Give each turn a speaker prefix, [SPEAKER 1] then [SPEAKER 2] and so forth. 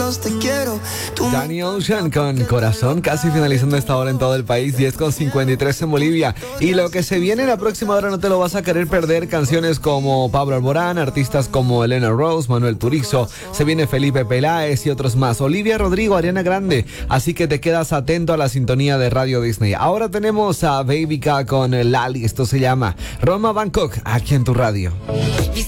[SPEAKER 1] menos te quiero.
[SPEAKER 2] Danny Ocean con Corazón, casi finalizando esta hora en todo el país, 10:53 en Bolivia. Y lo que se viene en la próxima hora no te lo vas a querer perder. Canciones como Pablo Alborán, artistas como Elena Rose, Manuel Turizo, se viene Felipe Peláez y otros más. Olivia Rodrigo, Ariana Grande. Así que te quedas atento a la sintonía de Radio Disney. Ahora tenemos a Baby K con Lali. Esto se llama Roma Bangkok, aquí en tu radio.